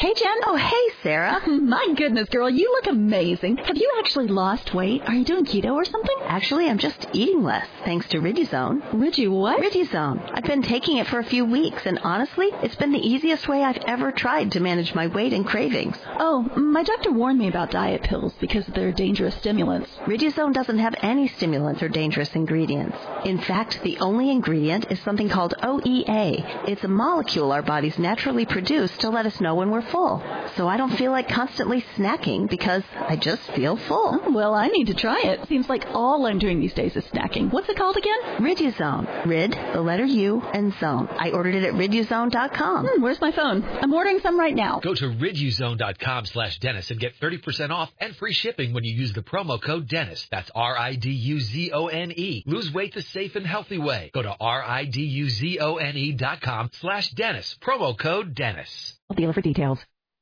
Hey, Jen. Oh, hey, Sarah. My goodness, girl, you look amazing. Have you actually lost weight? Are you doing keto or something? Actually, I'm just eating less, thanks to Riduzone. Rigi what? Riduzone. I've been taking it for a few weeks, and honestly, it's been the easiest way I've ever tried to manage my weight and cravings. Oh, my doctor warned me about diet pills because they're dangerous stimulants. Riduzone doesn't have any stimulants or dangerous ingredients. In fact, the only ingredient is something called OEA. It's a molecule our bodies naturally produce to let us know when we're full. So I don't feel like constantly snacking because I just feel full. Oh, well, I need to try it. Seems like all I'm doing these days is snacking. What's it called again? Riduzone. Rid, the letter U, and zone. I ordered it at riduzone.com. Where's my phone? I'm ordering some right now. Go to riduzone.com/Dennis and get 30% off and free shipping when you use the promo code Dennis. That's RIDUZONE. Lose weight the safe and healthy way. Go to RIDUZONE.com/Dennis. Promo code Dennis. Dealer for details.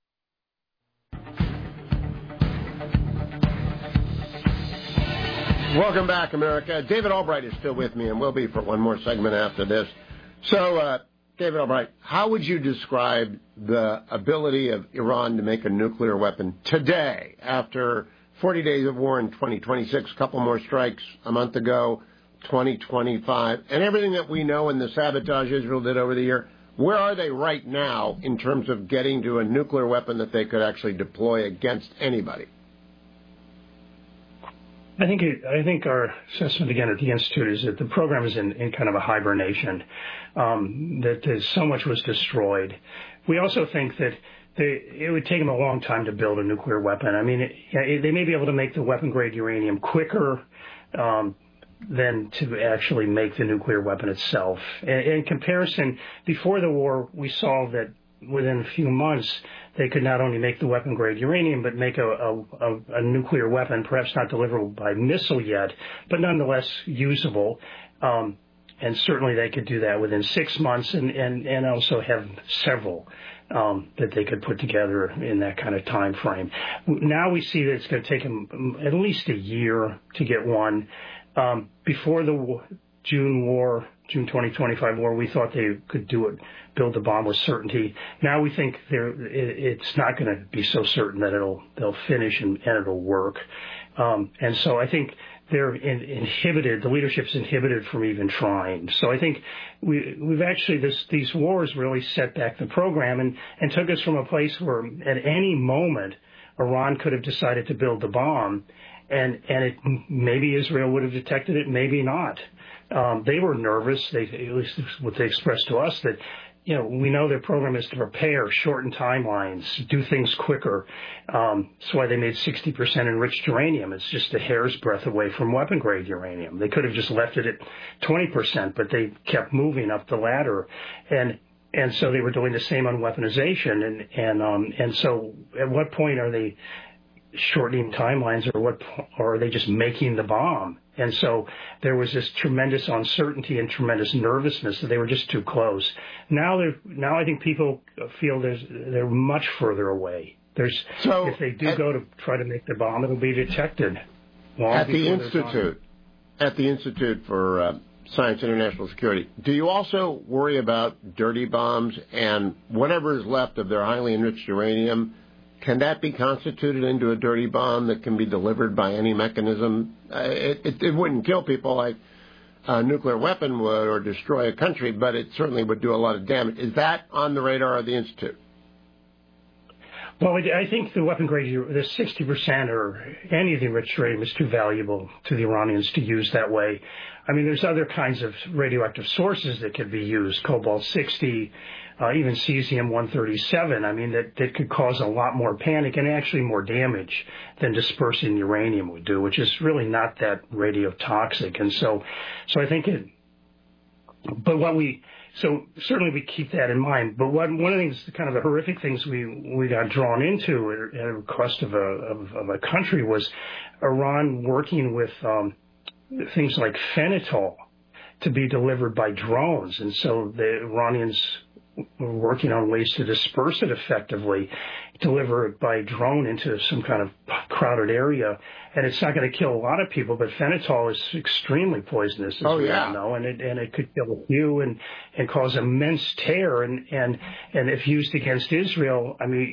Welcome back, America. David Albright is still with me, and will be for one more segment after this. So, David Albright, how would you describe the ability of Iran to make a nuclear weapon today, after 40 days of war in 2026, a couple more strikes a month ago, 2025, and everything that we know and the sabotage Israel did over the year? Where are they right now in terms of getting to a nuclear weapon that they could actually deploy against anybody? I think our assessment again at the Institute is that the program is in kind of a hibernation, that so much was destroyed. We also think that it would take them a long time to build a nuclear weapon. I mean, they may be able to make the weapon-grade uranium quicker than to actually make the nuclear weapon itself. In comparison, before the war, we saw that within a few months, they could not only make the weapon-grade uranium, but make a nuclear weapon, perhaps not deliverable by missile yet, but nonetheless usable. And certainly they could do that within 6 months and also have several that they could put together in that kind of time frame. Now we see that it's going to take them at least a year to get one. Before the June 2025 war, we thought they could do it, build the bomb with certainty. Now we think it's not going to be so certain that they'll finish and it'll work. And so I think they're inhibited. The leadership's inhibited from even trying. So I think we've actually these wars really set back the program and took us from a place where at any moment Iran could have decided to build the bomb, and maybe Israel would have detected it, maybe not. They were nervous. At least what they expressed to us, that we know their program is to prepare, shorten timelines, do things quicker. That's why they made 60% enriched uranium. It's just a hair's breadth away from weapon-grade uranium. They could have just left it at 20%, but they kept moving up the ladder. And so they were doing the same on weaponization. And so at what point are they shortening timelines, or are they just making the bomb? And so there was this tremendous uncertainty and tremendous nervousness that they were just too close. Now I think people feel they're much further away. If they do go to try to make the bomb, it'll be detected. At the Institute for Science and International Security, do you also worry about dirty bombs and whatever is left of their highly enriched uranium? Can that be constituted into a dirty bomb that can be delivered by any mechanism? It wouldn't kill people like a nuclear weapon would or destroy a country, but it certainly would do a lot of damage. Is that on the radar of the Institute? Well, I think the weapon-grade, the 60% or any of the enriched uranium is too valuable to the Iranians to use that way. I mean, there's other kinds of radioactive sources that could be used, cobalt-60, even cesium-137. I mean, that could cause a lot more panic and actually more damage than dispersing uranium would do, which is really not that radiotoxic. And so I think so certainly we keep that in mind. But one of the things, kind of the horrific things we got drawn into at a request of a country was Iran working with things like phenol to be delivered by drones. And so the Iranians were working on ways to disperse it effectively, deliver it by drone into some kind of crowded area. And it's not going to kill a lot of people, but phenol is extremely poisonous, as we all know, and it could kill a few and cause immense tear. And if used against Israel, I mean,